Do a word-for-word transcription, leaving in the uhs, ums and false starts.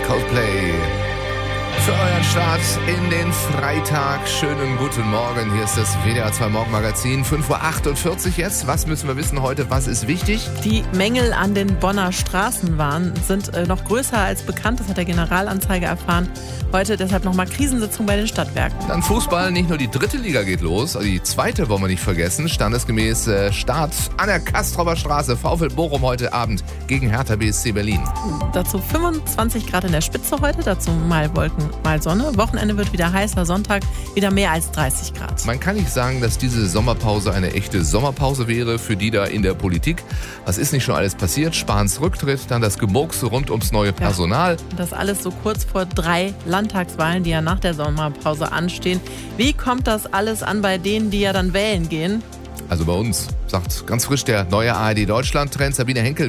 Coldplay. Für euren Start in den Freitag. Schönen guten Morgen. Hier ist das W D R zwei Morgenmagazin. fünf Uhr achtundvierzig jetzt. Was müssen wir wissen heute? Was ist wichtig? Die Mängel an den Bonner Straßenbahnen sind äh, noch größer als bekannt. Das hat der Generalanzeiger erfahren. Heute deshalb nochmal Krisensitzung bei den Stadtwerken. Dann Fußball. Nicht nur die dritte Liga geht los. Die zweite wollen wir nicht vergessen. Standesgemäß äh, Start an der Castrower Straße. VfL Bochum heute Abend gegen Hertha B S C Berlin. Dazu fünfundzwanzig Grad in der Spitze heute. Dazu mal Wolken, mal Sonne. Wochenende wird wieder heißer. Sonntag wieder mehr als dreißig Grad. Man kann nicht sagen, dass diese Sommerpause eine echte Sommerpause wäre für die da in der Politik. Was ist nicht schon alles passiert? Spahns Rücktritt, dann das Gemurkse rund ums neue Personal. Ja, das alles so kurz vor drei Landtagswahlen, die ja nach der Sommerpause anstehen. Wie kommt das alles an bei denen, die ja dann wählen gehen? Also bei uns, sagt ganz frisch der neue A R D Deutschland-Trend Sabine Henkel.